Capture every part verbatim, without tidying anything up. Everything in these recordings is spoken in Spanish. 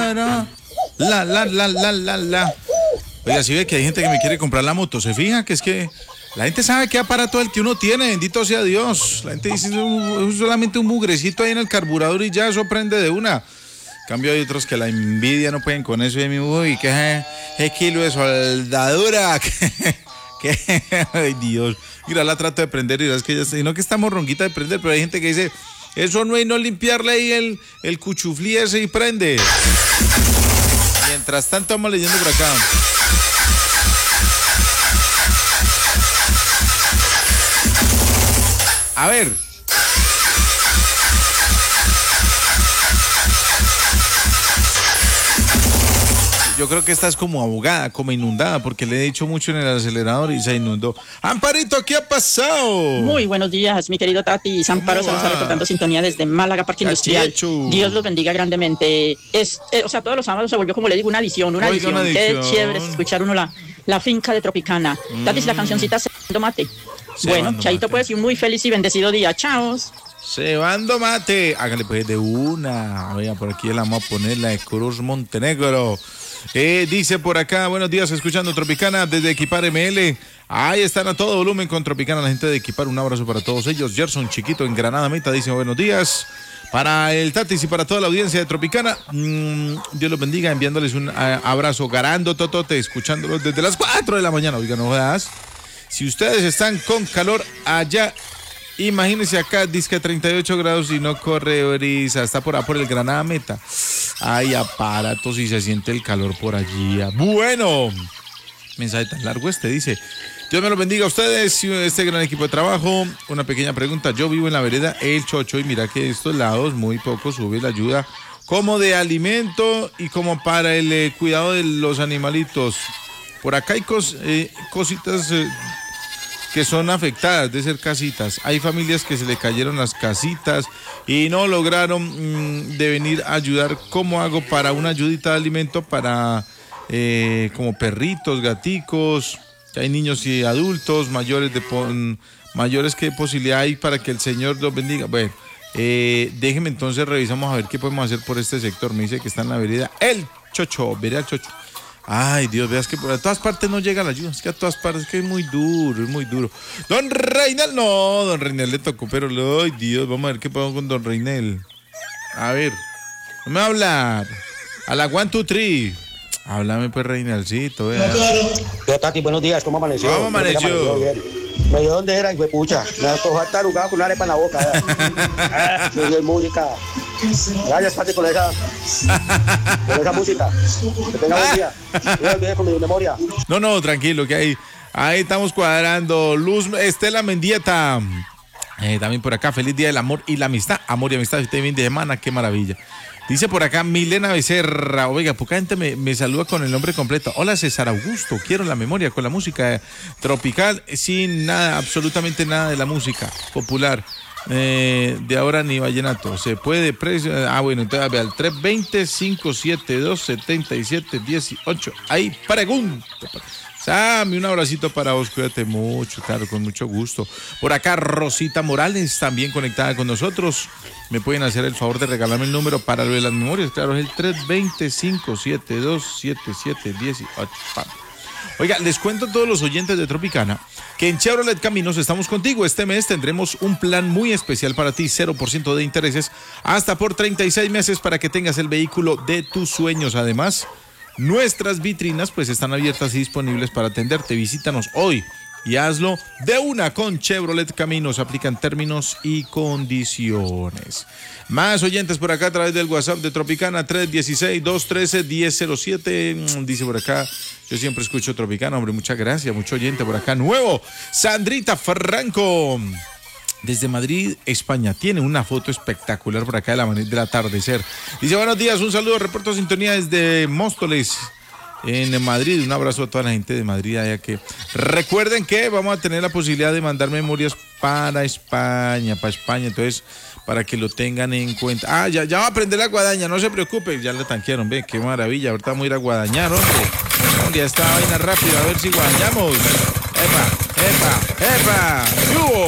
para. La, la, la, la, la, la. Oiga, si ve que hay gente que me quiere comprar la moto, ¿se fija? Que es que la gente sabe qué aparato es el que uno tiene, bendito sea Dios. La gente dice, es solamente un mugrecito ahí en el carburador y ya eso prende de una. En cambio hay otros que la envidia no pueden con eso de mi uy, que es kilo de soldadura. Que, ay Dios. Mira, la trato de prender y es que ya está, no que está morronguita de prender, pero hay gente que dice, eso no hay no limpiarle ahí el, el cuchuflí ese y prende. Mientras tanto vamos leyendo por acá. A ver. Yo creo que esta es como ahogada, como inundada, porque le he dicho mucho en el acelerador y se inundó. Amparito, ¿qué ha pasado? Muy buenos días, mi querido Tati. Amparo se nos está reportando sintonía desde Málaga, Parque Industrial. Dios los bendiga grandemente. Es, eh, o sea, todos los sábados se volvió, como le digo, una adición, una Oiga, adición. una Qué adicción. chévere es escuchar uno la, la finca de Tropicana. Mm. Tati, la cancioncita Cebando Mate. Cebando bueno, Chaito, mate. pues, y un muy feliz y bendecido día. Chao. Cebando mate. Hágale pues de una. Oiga, por aquí la vamos a poner la de Cruz Montenegro. Eh, dice por acá, buenos días, escuchando Tropicana desde Equipar M L. Ahí están a todo volumen con Tropicana, la gente de Equipar. Un abrazo para todos ellos. Gerson Chiquito en Granada Meta dice buenos días. Para el Tatis y para toda la audiencia de Tropicana, mmm, Dios los bendiga, enviándoles un a, abrazo. Garando Totote, escuchándolos desde las cuatro de la mañana. Oigan, no jodas. Si ustedes están con calor allá, imagínense acá, disque treinta y ocho grados y no corre brisa, está por ahí por el Granada Meta. Hay aparatos y se siente el calor por allí. Bueno, mensaje tan largo este, dice, Dios me lo bendiga a ustedes y este gran equipo de trabajo. Una pequeña pregunta, yo vivo en la vereda El Chocho y mira que estos lados muy poco sube la ayuda como de alimento y como para el eh, cuidado de los animalitos. Por acá hay cos, eh, cositas... Eh, que son afectadas de ser casitas. Hay familias que se le cayeron las casitas y no lograron mmm, de venir a ayudar. ¿Cómo hago para una ayudita de alimento para eh, como perritos, gaticos? Hay niños y adultos mayores de pon, mayores que posibilidad hay para que el Señor los bendiga. Bueno, eh, déjenme entonces revisamos a ver qué podemos hacer por este sector. Me dice que está en la vereda El Chocho, vereda El Chocho. Ay, Dios, veas que por todas partes no llega la ayuda, es que a todas partes es que es muy duro, es muy duro. Don Reinel, no, don Reinel le tocó, pero, ay, Dios, vamos a ver qué podemos con don Reinel. A ver, no me va a hablar. A la one, two, three. Háblame pues, Reinalcito, vea. Yo, Tati, buenos días, ¿cómo amaneció? ¿Cómo amaneció? ¿Me dio dónde era, hijo de pucha? Me dejó estar jugando con una arepa en la boca. Ah, me dio música. Gracias, Tati, por esa, por esa música. Que tenga buen día. Yo olvidé con mi memoria. No, no, tranquilo, que ahí, ahí estamos cuadrando. Luz Estela Mendieta. Eh, también por acá, feliz día del amor y la amistad. Amor y amistad, este fin de semana, qué maravilla. Dice por acá Milena Becerra, oiga, poca gente me, me saluda con el nombre completo. Hola César Augusto, quiero la memoria con la música tropical, sin nada, absolutamente nada de la música popular. Eh, de ahora ni vallenato. Se puede precio. Ah, bueno, entonces ve al tres dos cero, cinco siete dos, siete siete uno ocho. Ahí pregunta. Sammy, un abracito para vos, cuídate mucho, claro, con mucho gusto. Por acá Rosita Morales, también conectada con nosotros. Me pueden hacer el favor de regalarme el número para lo de las memorias, claro, es el tres dos cero, cinco siete dos, siete siete uno ocho. Oiga, les cuento a todos los oyentes de Tropicana que en Chevrolet Caminos estamos contigo. Este mes tendremos un plan muy especial para ti, cero por ciento de intereses, hasta por treinta y seis meses para que tengas el vehículo de tus sueños. Además, nuestras vitrinas pues están abiertas y disponibles para atenderte. Visítanos hoy y hazlo de una con Chevrolet Caminos. Aplican términos y condiciones. Más oyentes por acá a través del WhatsApp de Tropicana, tres uno seis, dos uno tres, uno cero cero siete. Dice por acá, yo siempre escucho Tropicana, hombre, muchas gracias, mucho oyente por acá. Nuevo, Sandrita Franco, desde Madrid, España. Tiene una foto espectacular por acá de la, del atardecer. Dice, buenos días, un saludo, reporto sintonía desde Móstoles, en Madrid. Un abrazo a toda la gente de Madrid allá, que recuerden que vamos a tener la posibilidad de mandar memorias para España, para España, entonces para que lo tengan en cuenta. Ah, ya, ya va a aprender la guadaña, no se preocupe, ya le tanquearon, ve, qué maravilla, ahorita vamos a ir a guadañar, hombre. Hombre, ya está vaina rápido, a ver si guadañamos. Epa, epa, epa, ¡yubo!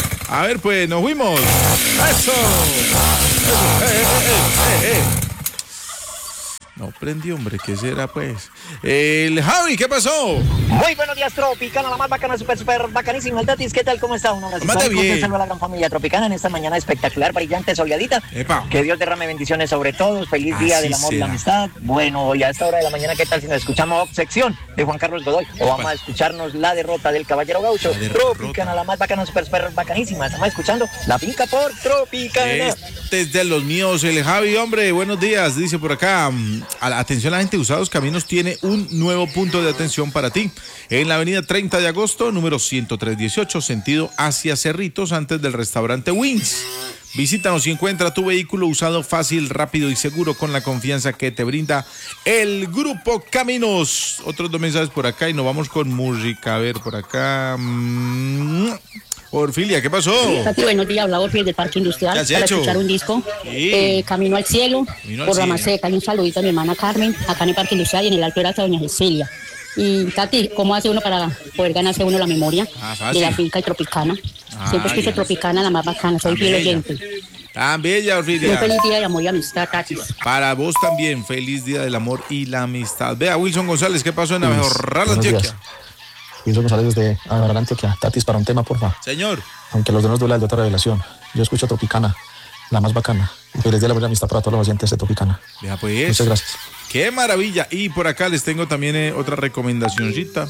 A ver, pues, nos fuimos. ¡Eso! ¡Eso! ¡Eh, eh, eh, eh, eh! No prendió, hombre, ¿qué será, pues? El Javi, ¿qué pasó? Muy buenos días, Tropicana, la más bacana, súper, súper bacanísima. El Tatis, ¿qué tal? ¿Cómo está? Un abrazo. Mate bien. Un saludo a la gran familia Tropicana en esta mañana espectacular, brillante, soleadita. Epa. Que Dios derrame bendiciones sobre todos. Feliz día Así del amor y será. la amistad. Bueno, y a esta hora de la mañana, ¿qué tal si nos escuchamos sección de Juan Carlos Godoy? O vamos a escucharnos la derrota del Caballero Gaucho. La derrota. Tropicana, la más bacana, súper, súper bacanísima. Estamos escuchando La Finca por Tropicana. Este es de los míos, el Javi, hombre, buenos días, dice por acá, mm, a la atención a la gente de Usados Caminos tiene un nuevo punto de atención para ti, en la avenida treinta de agosto, número ciento tres dieciocho, sentido hacia Cerritos, antes del restaurante Wings. Visítanos y encuentra tu vehículo usado fácil, rápido y seguro con la confianza que te brinda el Grupo Caminos. Otros dos mensajes por acá y nos vamos con música, a ver por acá... Mm. Orfilia, ¿qué pasó? Tati, buenos días, habla Orfilia del Parque Industrial ¿Qué has para hecho? escuchar un disco, Sí. eh, Camino al Cielo, Camino al por Rama Cielo. Seca, y un saludito a mi hermana Carmen, acá en el Parque Industrial y en el Alto Era Doña Cecilia. Y Tati, ¿cómo hace uno para poder ganarse uno la memoria Ah, fácil. de la finca y Tropicana? Ah, Siempre escucho bien. Tropicana, la más bacana, soy Tan fiel bella. oyente. Tan bella, Un Orfilia. feliz día de amor y amistad, Tati. Para vos también, feliz día del amor y la amistad. Vea, Wilson González, ¿qué pasó en Abejorral, Buenos Antioquia? días. Wilson González desde Abejorral, Antioquia. Tatis, para un tema, porfa. Señor. Aunque los dos nos duela el de otra revelación. Yo escucho Tropicana, la más bacana. Feliz día de la buena amistad para todos los oyentes de Tropicana. Vea, pues. Muchas gracias. Qué maravilla. Y por acá les tengo también eh, otra recomendacioncita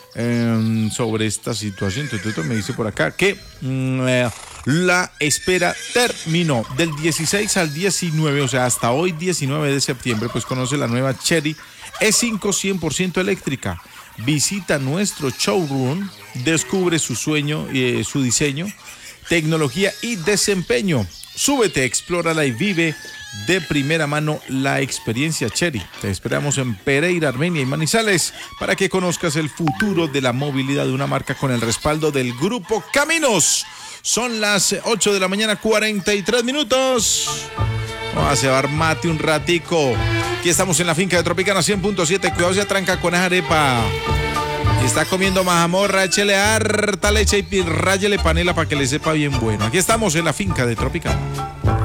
eh, sobre esta situación. Tututo me dice por acá que mm, eh, la espera terminó del dieciséis al diecinueve, o sea, hasta hoy diecinueve de septiembre, pues conoce la nueva Chery E cinco cien por ciento eléctrica. Visita nuestro showroom, descubre su sueño, eh, su diseño, tecnología y desempeño. Súbete, explórala y vive de primera mano la experiencia Chery. Te esperamos en Pereira, Armenia y Manizales para que conozcas el futuro de la movilidad de una marca con el respaldo del Grupo Caminos. Son las ocho de la mañana, cuarenta y tres minutos. Vamos a cebar mate un ratico. Aquí estamos en la finca de Tropicana cien punto siete. Cuidado, se atranca con esa arepa. Y está comiendo mazamorra, échele harta leche y ráyele panela para que le sepa bien bueno. Aquí estamos en la finca de Tropicana.